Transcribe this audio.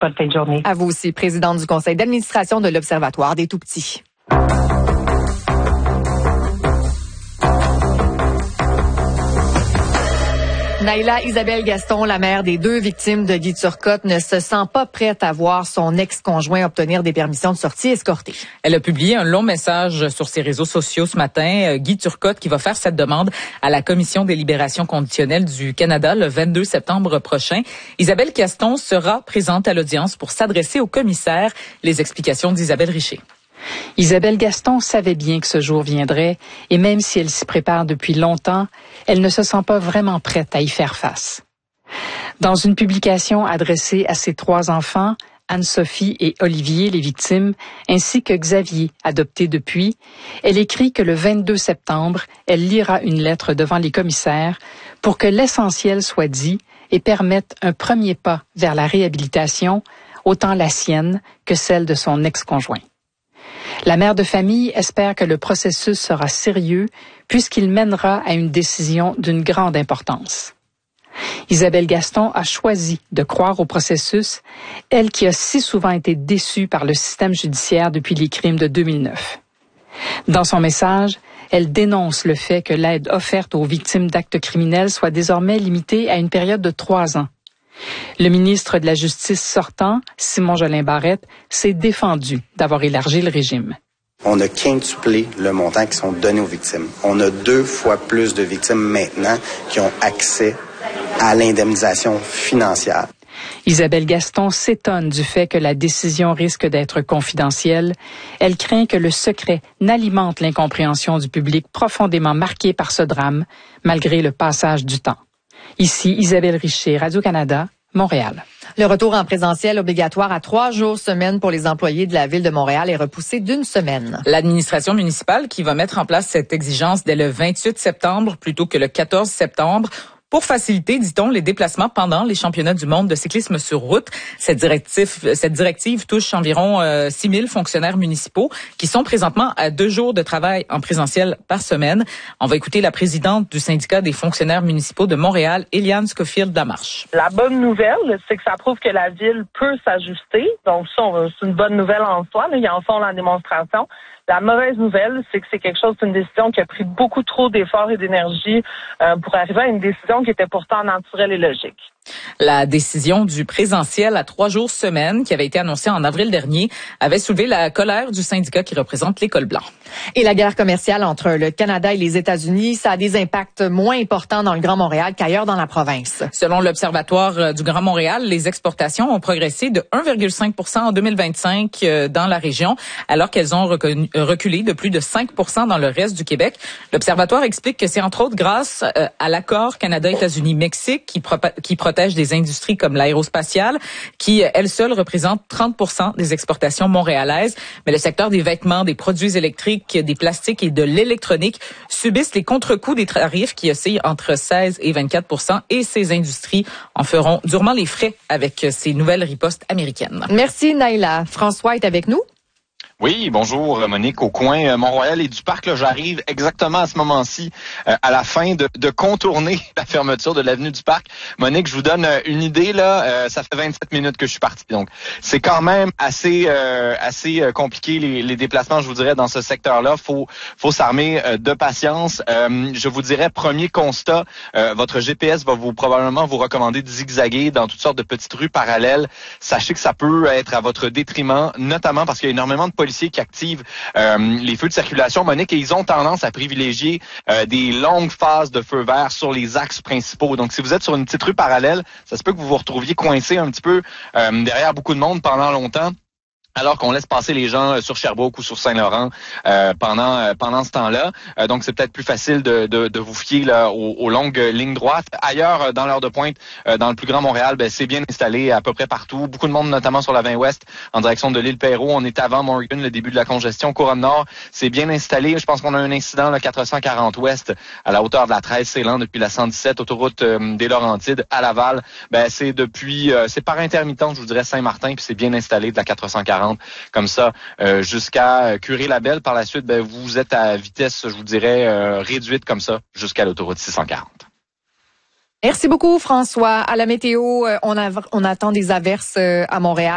Bonne fin de journée. À vous aussi, présidente du conseil d'administration de l'Observatoire des Tout-Petits. Naïla Isabelle Gaston, la mère des 2 victimes de Guy Turcotte, ne se sent pas prête à voir son ex-conjoint obtenir des permissions de sortie escortées. Elle a publié un long message sur ses réseaux sociaux ce matin. Guy Turcotte qui va faire cette demande à la Commission des libérations conditionnelles du Canada le 22 septembre prochain. Isabelle Gaston sera présente à l'audience pour s'adresser au commissaire. Les explications d'Isabelle Richer. Isabelle Gaston savait bien que ce jour viendrait et même si elle s'y prépare depuis longtemps, elle ne se sent pas vraiment prête à y faire face. Dans une publication adressée à ses 3 enfants, Anne-Sophie et Olivier, les victimes, ainsi que Xavier, adopté depuis, elle écrit que le 22 septembre, elle lira une lettre devant les commissaires pour que l'essentiel soit dit et permette un premier pas vers la réhabilitation, autant la sienne que celle de son ex-conjoint. La mère de famille espère que le processus sera sérieux puisqu'il mènera à une décision d'une grande importance. Isabelle Gaston a choisi de croire au processus, elle qui a si souvent été déçue par le système judiciaire depuis les crimes de 2009. Dans son message, elle dénonce le fait que l'aide offerte aux victimes d'actes criminels soit désormais limitée à une période de 3 ans. Le ministre de la Justice sortant, Simon Jolin Barrette, s'est défendu d'avoir élargi le régime. On a quintuplé le montant qui sont donnés aux victimes. On a 2 fois plus de victimes maintenant qui ont accès à l'indemnisation financière. Isabelle Gaston s'étonne du fait que la décision risque d'être confidentielle. Elle craint que le secret n'alimente l'incompréhension du public profondément marqué par ce drame, malgré le passage du temps. Ici, Isabelle Richer, Radio-Canada, Montréal. Le retour en présentiel obligatoire à 3 jours semaine pour les employés de la Ville de Montréal est repoussé d'1 semaine. L'administration municipale qui va mettre en place cette exigence dès le 28 septembre plutôt que le 14 septembre. Pour faciliter, dit-on, les déplacements pendant les championnats du monde de cyclisme sur route. Cette directive touche environ 6 000 fonctionnaires municipaux qui sont présentement à 2 jours de travail en présentiel par semaine. On va écouter la présidente du syndicat des fonctionnaires municipaux de Montréal, Eliane Scofield-Lamarche. La bonne nouvelle, c'est que ça prouve que la ville peut s'ajuster. Donc ça, c'est une bonne nouvelle en soi. Ils en font la démonstration. La mauvaise nouvelle, c'est que c'est quelque chose, c'est une décision qui a pris beaucoup trop d'efforts et d'énergie pour arriver à une décision qui était pourtant naturelle et logique. La décision du présentiel à 3 jours semaine, qui avait été annoncée en avril dernier, avait soulevé la colère du syndicat qui représente l'École blanc. Et la guerre commerciale entre le Canada et les États-Unis, ça a des impacts moins importants dans le Grand Montréal qu'ailleurs dans la province. Selon l'Observatoire du Grand Montréal, les exportations ont progressé de 1,5 % en 2025 dans la région, alors qu'elles ont reculé de plus de 5 % dans le reste du Québec. L'Observatoire explique que c'est entre autres grâce à l'accord Canada-États-Unis-Mexique qui protège des industries comme l'aérospatiale, qui, elle seule, représente 30 % des exportations montréalaises. Mais le secteur des vêtements, des produits électriques, des plastiques et de l'électronique subissent les contre-coups des tarifs qui oscillent entre 16 et 24 % et ces industries en feront durement les frais avec ces nouvelles ripostes américaines. Merci, Naïla. François est avec nous. Oui, bonjour Monique, au coin Mont-Royal et du parc. Là, j'arrive exactement à ce moment-ci, à la fin de contourner la fermeture de l'avenue du parc. Monique, je vous donne une idée, là, ça fait 27 minutes que je suis parti. Donc, c'est quand même assez compliqué les déplacements, je vous dirais, dans ce secteur-là. Faut s'armer de patience. Je vous dirais, premier constat, votre GPS va probablement vous recommander de zigzaguer dans toutes sortes de petites rues parallèles. Sachez que ça peut être à votre détriment, notamment parce qu'il y a énormément de policiers qui activent les feux de circulation, Monique, et ils ont tendance à privilégier des longues phases de feu vert sur les axes principaux. Donc, si vous êtes sur une petite rue parallèle, ça se peut que vous vous retrouviez coincé un petit peu derrière beaucoup de monde pendant longtemps, alors qu'on laisse passer les gens sur Sherbrooke ou sur Saint-Laurent pendant ce temps-là. Donc, c'est peut-être plus facile de vous fier là, aux longues lignes droites. Ailleurs, dans l'heure de pointe, dans le plus grand Montréal, c'est bien installé à peu près partout. Beaucoup de monde, notamment sur la 20 Ouest, en direction de l'île Perrot. On est avant Morgan, le début de la congestion. Couronne Nord, c'est bien installé. Je pense qu'on a un incident, là, 440 Ouest, à la hauteur de la 13, c'est lent depuis la 117, autoroute des Laurentides, à Laval. C'est depuis, c'est par intermittence, je vous dirais, Saint-Martin, puis c'est bien installé de la 440. Comme ça, jusqu'à Curé-Labelle. Par la suite, vous êtes à vitesse, je vous dirais, réduite comme ça, jusqu'à l'autoroute 640. Merci beaucoup, François. À la météo, on attend des averses à Montréal.